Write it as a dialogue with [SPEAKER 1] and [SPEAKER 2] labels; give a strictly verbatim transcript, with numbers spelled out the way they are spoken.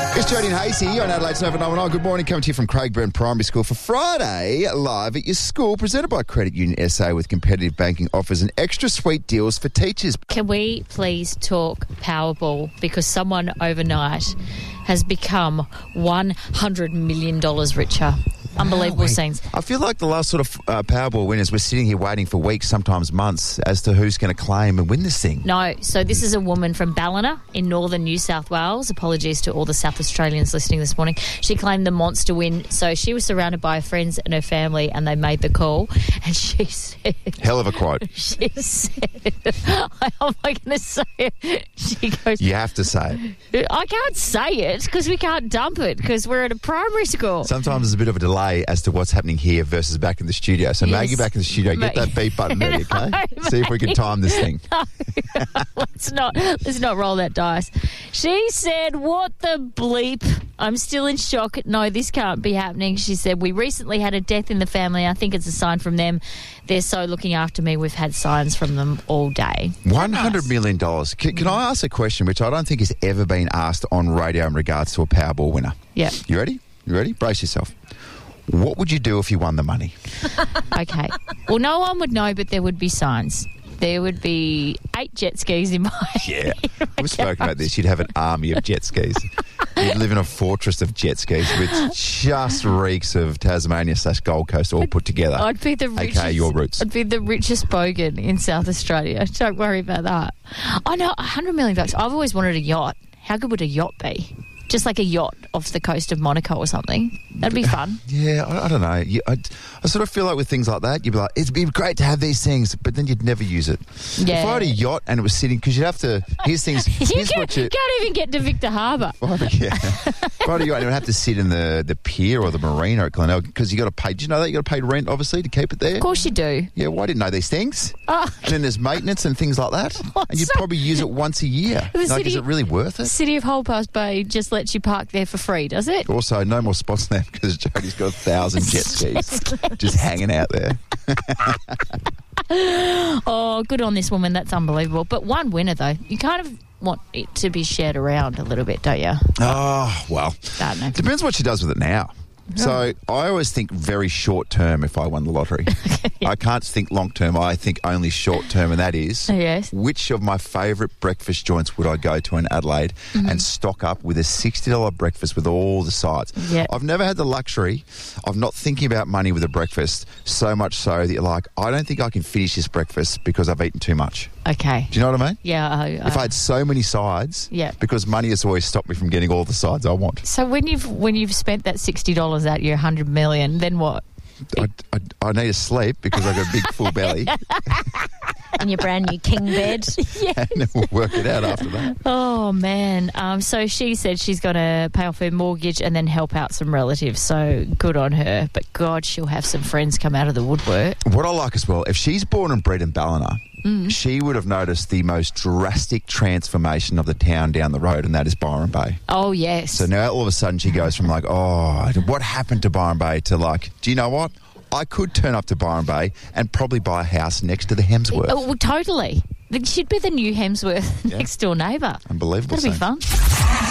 [SPEAKER 1] It's Jody and Hazy on Adelaide's Over nine one nine. Good morning, coming to you from Craigburn Primary School for Friday, live at your school, presented by Credit Union S A with competitive banking offers and extra sweet deals for teachers.
[SPEAKER 2] Can we please talk Powerball? Because someone overnight has become one hundred million dollars richer. Unbelievable
[SPEAKER 1] Wow,
[SPEAKER 2] scenes.
[SPEAKER 1] I feel like the last sort of uh, Powerball winners, we're sitting here waiting for weeks, sometimes months, as to who's going to claim and win this thing.
[SPEAKER 2] No, so this is a woman from Ballina in northern New South Wales. Apologies to all the South Australians listening this morning. She claimed the monster win. So she was surrounded by her friends and her family, and they made the call. And she said...
[SPEAKER 1] Hell of a quote.
[SPEAKER 2] She said... How am I going to say it? She goes...
[SPEAKER 1] You have to say
[SPEAKER 2] it. I can't say it because we can't dump it because we're at a primary school.
[SPEAKER 1] Sometimes there's a bit of a delay as to what's happening here versus back in the studio. So
[SPEAKER 2] Yes.
[SPEAKER 1] Maggie, back in the studio, get
[SPEAKER 2] Ma-
[SPEAKER 1] that beep button ready, okay?
[SPEAKER 2] No,
[SPEAKER 1] See if we can time this thing.
[SPEAKER 2] No, let's not let's not roll that dice. She said, "What the bleep? I'm still in shock. No, this can't be happening." She said, "We recently had a death in the family. I think it's a sign from them. They're so looking after me. We've had signs from them all day."
[SPEAKER 1] One hundred million dollars. Can, can I ask a question which I don't think has ever been asked on radio in regards to a Powerball winner?
[SPEAKER 2] Yeah.
[SPEAKER 1] You ready? You ready? Brace yourself. What would you do if you won the money?
[SPEAKER 2] Okay. Well, no one would know, but there would be signs. There would be eight jet skis in my...
[SPEAKER 1] Yeah. We've spoken about this. You'd have an army of jet skis. You'd live in a fortress of jet skis which just reeks of Tasmania slash Gold Coast all put together.
[SPEAKER 2] I'd be the richest...
[SPEAKER 1] A K A your roots.
[SPEAKER 2] I'd be the richest bogan in South Australia. Don't worry about that. I know, one hundred million bucks. I've always wanted a yacht. How good would a yacht be? Just like a yacht off the coast of Monaco or something. That'd be fun.
[SPEAKER 1] Yeah, I, I don't know. You, I, I sort of feel like with things like that, you'd be like, it'd be great to have these things, but then you'd never use it.
[SPEAKER 2] Yeah.
[SPEAKER 1] If I had a yacht and it was sitting, because you'd have to, here's things,
[SPEAKER 2] You
[SPEAKER 1] here's
[SPEAKER 2] can't,
[SPEAKER 1] what you...
[SPEAKER 2] can't even get to Victor Harbour.
[SPEAKER 1] If I had a- yeah. If I had a yacht, and it would have to sit in the, the pier or the marina at Glenelg, because you got to pay, do you know that? You got to pay rent, obviously, to keep it there.
[SPEAKER 2] Of course you do.
[SPEAKER 1] Yeah, well, I didn't know these things.
[SPEAKER 2] Oh.
[SPEAKER 1] And then there's maintenance and things like that. And you'd
[SPEAKER 2] So-
[SPEAKER 1] probably use it once a year.
[SPEAKER 2] The
[SPEAKER 1] Like,
[SPEAKER 2] city-
[SPEAKER 1] is it really worth it?
[SPEAKER 2] City of Holpass Bay just lets you park there for free, does it?
[SPEAKER 1] Also, no more spots now because Jody's got a thousand jet skis just hanging out there.
[SPEAKER 2] Oh, good on this woman. That's unbelievable. But one winner, though. You kind of want it to be shared around a little bit, don't you?
[SPEAKER 1] Oh, well.
[SPEAKER 2] I don't know.
[SPEAKER 1] Depends what she does with it now. So I always think very short term if I won the lottery. I can't think long term. I think only short term, and that is
[SPEAKER 2] Yes.
[SPEAKER 1] which of my favourite breakfast joints would I go to in Adelaide and stock up with a sixty dollars breakfast with all the sides.
[SPEAKER 2] Yeah.
[SPEAKER 1] I've never had the luxury of not thinking about money with a breakfast, so much so that you're like, I don't think I can finish this breakfast because I've eaten too much.
[SPEAKER 2] Okay.
[SPEAKER 1] Do you know what I mean?
[SPEAKER 2] Yeah. I,
[SPEAKER 1] If I had so many sides,
[SPEAKER 2] Yeah.
[SPEAKER 1] because money has always stopped me from getting all the sides I want.
[SPEAKER 2] So when you've when you've spent that sixty dollars out your hundred million, then what?
[SPEAKER 1] I, I, I need to sleep because I've got a big full belly
[SPEAKER 3] In your brand new king bed.
[SPEAKER 2] Yeah.
[SPEAKER 1] and then we'll work it out after that.
[SPEAKER 2] Oh man. Um. So she said she's going to pay off her mortgage and then help out some relatives. So good on her. But God, she'll have some friends come out of the woodwork.
[SPEAKER 1] What I like as well, if she's born and bred in Ballina, she would have noticed the most drastic transformation of the town down the road, and that is Byron Bay.
[SPEAKER 2] Oh yes.
[SPEAKER 1] So now all of a sudden she goes from like, oh, what happened to Byron Bay to like, do you know what? I could turn up to Byron Bay and probably buy a house next to the Hemsworth.
[SPEAKER 2] Oh, well, totally. She'd be the new Hemsworth next door neighbour.
[SPEAKER 1] Unbelievable.
[SPEAKER 2] That'd be
[SPEAKER 1] scene.
[SPEAKER 2] fun.